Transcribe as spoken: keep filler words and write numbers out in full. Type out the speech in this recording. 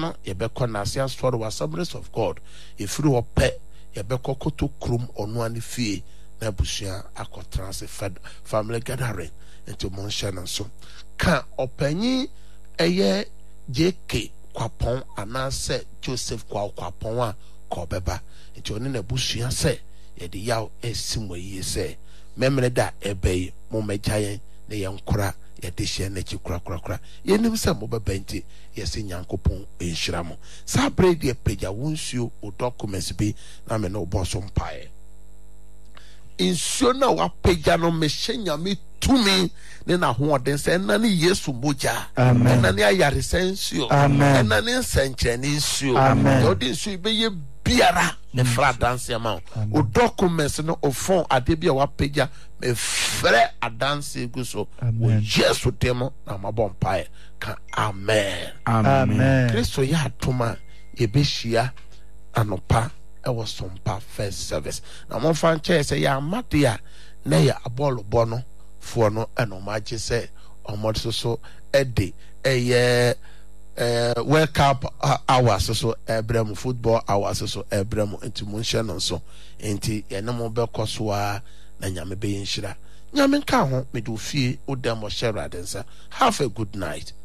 no yebekɔ na ase asɔre wa Assemblies of God efiri hɔ pɛ yebekɔ koto krom ɔno ani fie na busua akɔtra ase family gathering into monhyɛ no so ka ɔpanyi ɛyɛ J K Kwapɔn anase Joseph Kwa Kwapɔn a kɔbɛba into ɔne na busua sɛ yɛde yaw esim wɔ yie sɛ memre da ɛbɛyi mo megya yɛn na yɛn kora yɛde hyɛ n'akyi kora kora kora yɛnim sɛ mo bɛba nti yɛsɛ Nyankopɔn enhyira mo saa bere de pagya wonsuo o documents bi na me no bɔ so mpae insuo na wa pagya no me hyɛ Nyame tumi ne na hoɔden sɛ ɛna ne Yesu mogya ɛna ne ayare sɛnsuo ɛna ne nsɛnkyerɛne nsuo yɛde nsuo bɛyɛ biara ne fra dance ama o documents no o phone ade bia wa pagya me frɛ adanse gu so wo Yesu demo na mabɔ mpae ka amen amen Kristo ya atoma ebehia anopa ɛwɔ sompa first service na mo fan kyɛ sɛ ya amade a na ya abɔlobɔ no fo no ɛno magye sɛ ɔmɔde so so ɛde ɛyɛ Uh, World Cup uh, hours so ebrem football hours so ebrem enti mo nhye no so enti ene mo bekɔ so a na nyame be nhyira nyame nka ho me do fie odam o share adensa have a good night.